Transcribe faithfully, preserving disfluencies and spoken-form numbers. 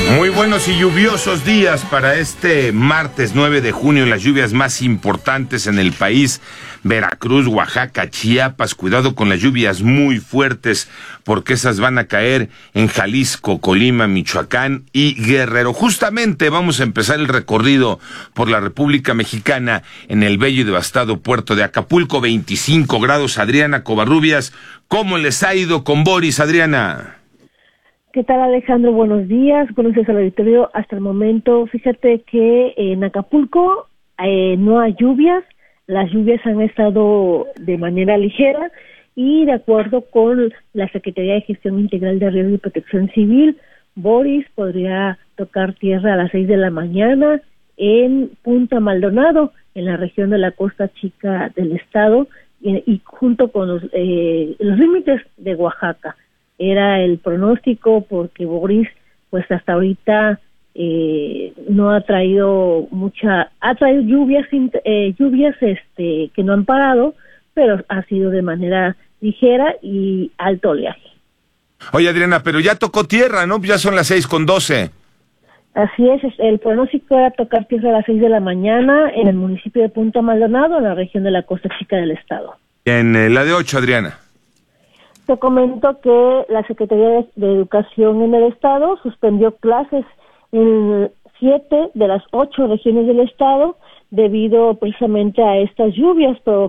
Muy buenos y lluviosos días para este martes nueve de junio, las lluvias más importantes en el país, Veracruz, Oaxaca, Chiapas. Cuidado con las lluvias muy fuertes, porque esas van a caer en Jalisco, Colima, Michoacán y Guerrero. Justamente vamos a empezar el recorrido por la República Mexicana en el bello y devastado puerto de Acapulco, veinticinco grados. Adriana Covarrubias, ¿cómo les ha ido con Boris, Adriana? ¿Qué tal, Alejandro? Buenos días, buenos días al auditorio. Hasta el momento, fíjate que en Acapulco eh, no hay lluvias, las lluvias han estado de manera ligera y de acuerdo con la Secretaría de Gestión Integral de Riesgo y Protección Civil, Boris podría tocar tierra a las seis de la mañana en Punta Maldonado, en la región de la Costa Chica del estado y, y junto con los, eh, los límites de Oaxaca. Era el pronóstico porque Boris pues hasta ahorita eh, no ha traído mucha, ha traído lluvias eh, lluvias este que no han parado, pero ha sido de manera ligera y alto oleaje. Oye, Adriana, pero ya tocó tierra, ¿no? Ya son las seis con doce. Así es, el pronóstico era tocar tierra a las seis de la mañana en el municipio de Punta Maldonado, en la región de la Costa Chica del estado. En eh, la de ocho, Adriana. Te comento que la Secretaría de Educación en el estado suspendió clases en siete de las ocho regiones del estado debido precisamente a estas lluvias, pero